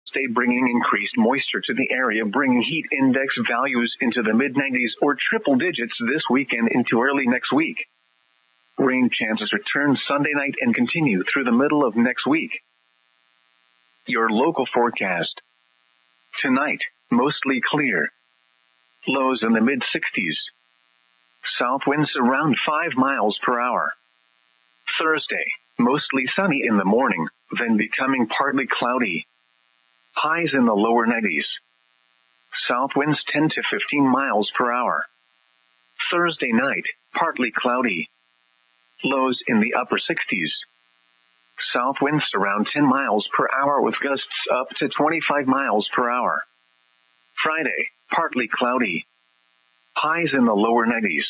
Stay bringing increased moisture to the area, bringing heat index values into the mid-90s or triple digits this weekend into early next week. Rain chances return Sunday night and continue through the middle of next week. Your local forecast. Tonight, mostly clear. Lows in the mid-60s. South winds around 5 miles per hour. Thursday, mostly sunny in the morning, then becoming partly cloudy. Highs in the lower 90s. South winds 10 to 15 miles per hour. Thursday night, partly cloudy. Lows in the upper 60s. South winds around 10 miles per hour with gusts up to 25 miles per hour. Friday, partly cloudy. Highs in the lower 90s.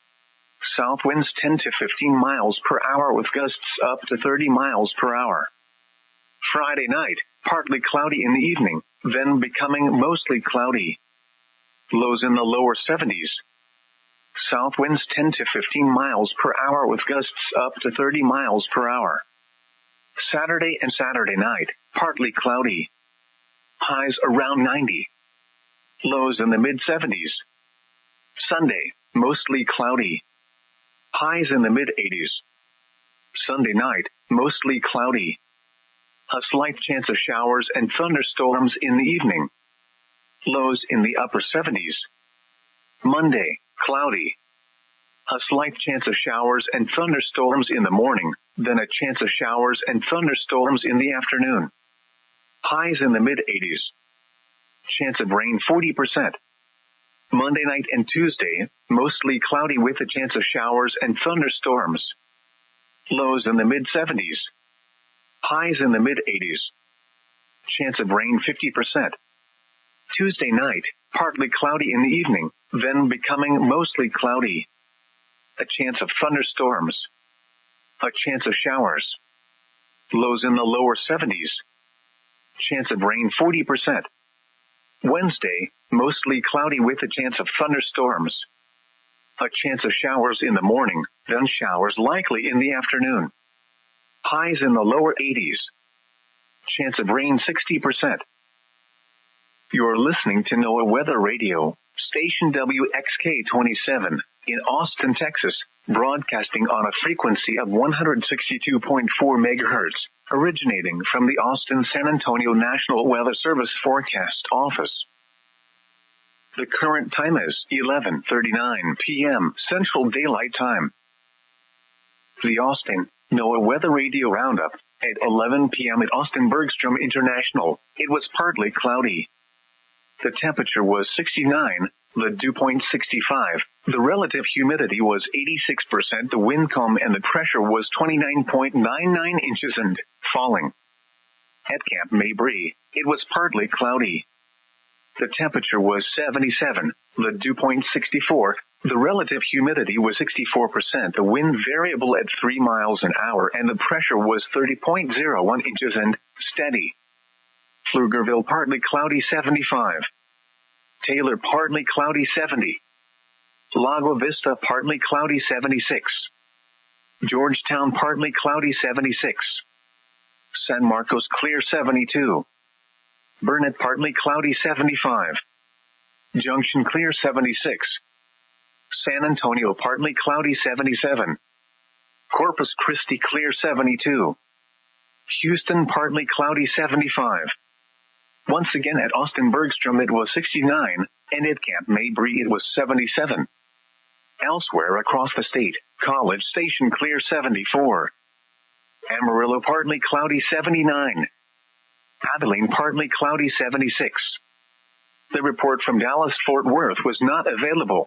South winds 10 to 15 miles per hour with gusts up to 30 miles per hour. Friday night, partly cloudy in the evening, then becoming mostly cloudy. Lows in the lower 70s. South winds 10 to 15 miles per hour with gusts up to 30 miles per hour. Saturday and Saturday night, partly cloudy. Highs around 90. Lows in the mid-70s. Sunday, mostly cloudy. Highs in the mid-80s. Sunday night, mostly cloudy. A slight chance of showers and thunderstorms in the evening. Lows in the upper 70s. Monday, cloudy. A slight chance of showers and thunderstorms in the morning, then a chance of showers and thunderstorms in the afternoon. Highs in the mid-80s. Chance of rain 40%. Monday night and Tuesday, mostly cloudy with a chance of showers and thunderstorms. Lows in the mid-70s. Highs in the mid-80s. Chance of rain 50%. Tuesday night, partly cloudy in the evening, then becoming mostly cloudy. A chance of thunderstorms. A chance of showers. Lows in the lower 70s. Chance of rain 40%. Wednesday, mostly cloudy with a chance of thunderstorms. A chance of showers in the morning, then showers likely in the afternoon. Highs in the lower 80s. Chance of rain 60%. You're listening to NOAA Weather Radio, station WXK-27, in Austin, Texas, broadcasting on a frequency of 162.4 megahertz, originating from the Austin-San Antonio National Weather Service Forecast Office. The current time is 11:39 p.m. Central Daylight Time. The Austin NOAA Weather Radio Roundup. At 11 p.m. at Austin Bergstrom International, it was partly cloudy. The temperature was 69, the dew point 65, the relative humidity was 86%, the wind calm and the pressure was 29.99 inches and falling. At Camp Mabry, it was partly cloudy. The temperature was 77, the dew point 64, the relative humidity was 64%, the wind variable at 3 miles an hour, and the pressure was 30.01 inches and steady. Pflugerville partly cloudy 75. Taylor partly cloudy 70. Lago Vista partly cloudy 76. Georgetown partly cloudy 76. San Marcos clear 72. Burnett partly cloudy 75. Junction clear 76. San Antonio partly cloudy 77. Corpus Christi clear 72. Houston partly cloudy 75. Once again at Austin Bergstrom it was 69, and at Camp Mabry it was 77. Elsewhere across the state, College Station clear 74. Amarillo partly cloudy 79. Abilene partly cloudy 76. The report from Dallas-Fort Worth was not available.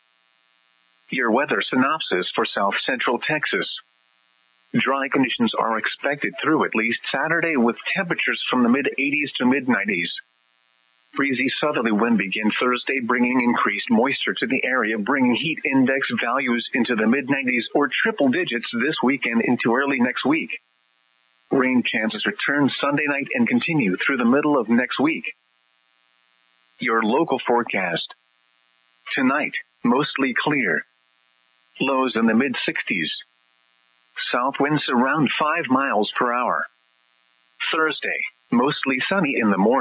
Your weather synopsis for South Central Texas. Dry conditions are expected through at least Saturday with temperatures from the mid-80s to mid-90s. Breezy southerly wind begin Thursday, bringing increased moisture to the area, bringing heat index values into the mid-90s or triple digits this weekend into early next week. Rain chances return Sunday night and continue through the middle of next week. Your local forecast. Tonight, mostly clear. Lows in the mid-60s. South winds around 5 miles per hour. Thursday, mostly sunny in the morning.